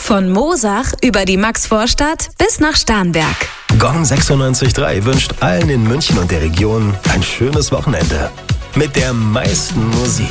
Von Moosach über die Maxvorstadt bis nach Starnberg. Gong 96.3 wünscht allen in München und der Region ein schönes Wochenende. Mit der meisten Musik.